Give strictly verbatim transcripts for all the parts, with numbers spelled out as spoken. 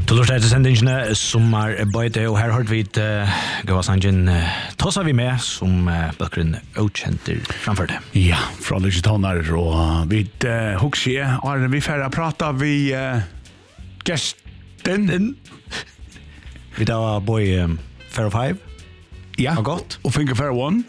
Torsdag til sendingene sommarbøyde, og her hørte vi et uh, gøy sangen uh, Tossa vi med, som uh, bøkeren Outcenter framførte. Ja, fra Lyse Tonar, og vi uh, hukser, og vi får prata vi uh, gesten. Vi da var boy um, Fair Five. Ja, og godt. Og Finger Fair One.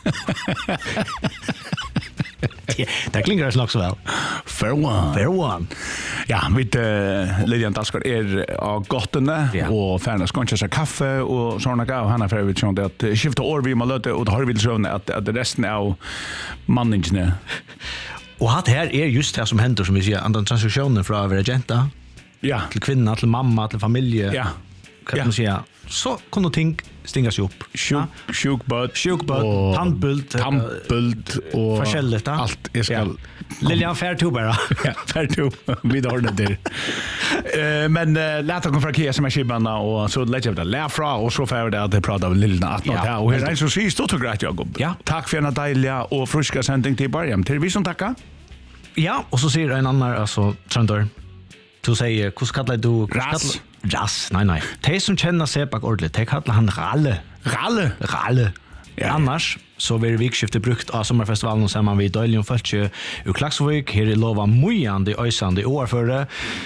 Det klinger nok så vel. Fair One. Fair One. Ja, vi uh, Lilian Daskar er av gottene, ja. og færne skåncher seg kaffe, og sånne gav, han er ferdig sånn at skifte år vi må løte, og det har vi søvn at, at resten av manningene. Og hatt her er just det som hender, som vi sier, andre transisjoner fra agenta, ja. til kvinna, til mamma, til familie. Ja. Kan man säga så kunde ting stingas upp. Sjuk sjukbud, sjukbud, tandbult, tandbult och forskjelligt. Allt är ska Lilian Fair to bara. Ja, Fair to. Vi har det där. Eh men låt oss från Kia som är skibbarna och så lägger vi det läfra och så får det att det pratar Lilna att ja, och här är så sist då tog grejt jag. Ja. Tack för en dejliga och friska sändning till början. Till vi som tackar. Ja, och så säger en annan alltså Trandor. Du säger, hur kallar du? Ras. Ras, nej, nej. De som känner sig bak ordentligt, de kallar han Ralle. Ralle? Ralle. Ja. Annars så blir vikskiftet brukt av sommarfestivalen och samman vid Døylium Fölkje ur Klaksvik. Här är lova mojande, öjsande år för det.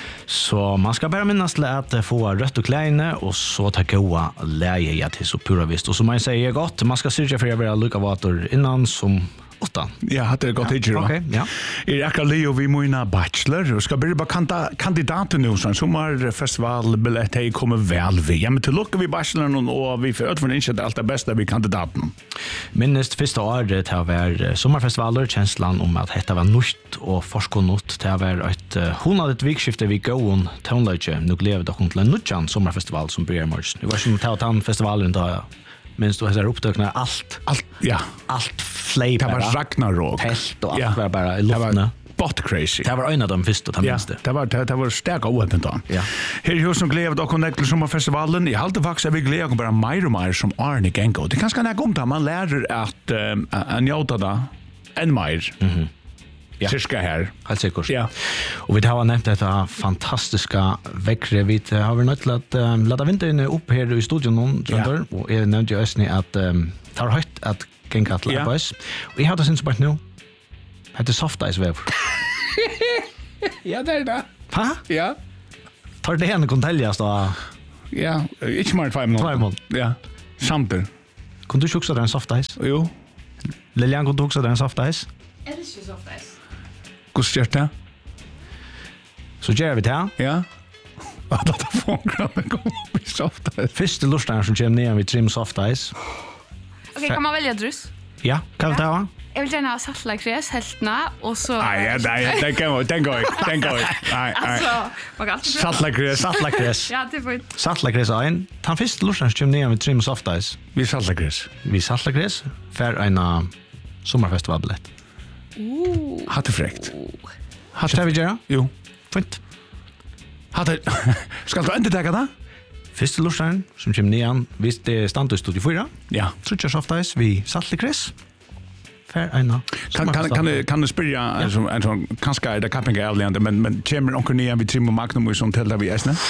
Så man ska bara minnas till att få rött och kläne och så ta goa läge till så pura visst. Och som man säger gott, man ska syrka för att vara lika vator innan som åtta. Ja, det är gott hit då. Okej, ja. Är akkurat Leo vi mina bachelor och ska börja bara kanta kandidater nu så sommarfestival biljett hej kommer väl vi. Ja, men till lucka vi bachelorn och vi för att för inte allt det bästa vi kandidaten. Minst första året har varit sommarfestivaler, känslan om att detta var nytt och forskonot. Det har varit ett hundradet vikskifte vi gåon tonlöjtje. Nu lever det till en nutjan sommarfestival som börjar mars. Det var som att ta festivalen då. Minns du har upptäckna allt. Allt, ja. Allt flej bara. Det var Ragnarok. Tält och allt ja. var bara i luften. Bot crazy. Det var en av de första, det minns det. Det var det, det var starka oöppet då. Ja. Här hos som glädde och connect till sommarfestivalen. Jag hade faktiskt vi glädde bara mer och mer som Arne Gengo. Det kanske kan komma man lär att um, en jota då en mer. Mhm. Ja. Cirka här. Helt säkert. Ja. Och vi har nämnt detta fantastiska väckre. Vi har varit nöjt till att um, lada vintern upp här i studion någon, ja. Och jag nämnde ju östning att um, det har höjt att gänga till ja. Arbets. Och jag hade syns bara nu. Det är soft ice väv. Ja, det är det. Ha? Ja. Tar det en konteljas då? Ja, inte mer än fem minuter. Fem minuter. Ja. Samtidigt. Kunde du också där en soft ice? Jo. Lilian, kunde du också där en soft ice? Är det inte soft ice? Hur det? Så gör vi det. Ja. Att det fångraden kommer med soft ice. Första lustan som kommer ner vid trim soft ice. Okej, kan man välja drus? Ja, kan vi ta? Jag vill gärna ha saltlakräs, hältna och så... Nej, ja, nej, den kan jag, den går jag, den går jag. Nej, nej. Alltså, man kan alltid... Saltlakräs. Saltlakräs. Ja, det är fint. Saltlakräs är en. Han första lustan som kommer ner vid trim soft ice. Vi saltlakräs. Vi saltlakräs för en sommarfestivalbiljett. Ooh. Hatte fräckt. Hatte vi göra? Jo. Fint. Hatte... Ska du inte ta det? Första lustan som kommer ner visst det standard studio fyra. Ja. Trutcha soft ice vi saltlakräs. För en kan kan kan du kan du spela en sån en sån kanske är det camping ärligt men men kommer onkel ner vi trim och magnum och sånt till där vi är snä.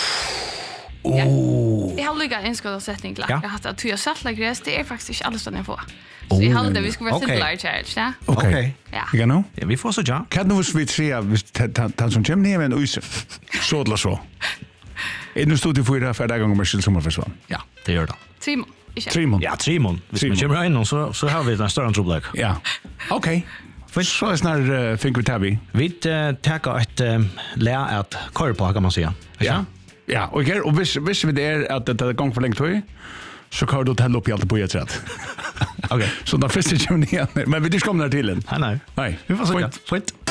Oh. Jag har lyckats en skål sättning klart. Jag har haft att tuja saltlakräs det är faktiskt inte alls den få. Så jag hade vi ska vara simplare charge, ja. Okej. Ja. Jag nu? Ja, vi får så ja. Kan du vi se att som kommer ner med en is så eller så. Är nu stod du för det för där gånger med sommarfestival. Ja, det gör det. Trimon. Trimon. Ja, Trimon. Vi kommer in och så så har vi den större trouble. Ja. Okej. För så är snar think vi tabby. Vi tar ett lä att kör på kan man säga. Ja. Ja, och jag och vis vis vi det att det gång för länge tror så kan du tälla upp i allt på ett rätt. Okej. Så då först är ju ner men vi det kommer där till. Nej nej. Nej. Vi får så. Fint.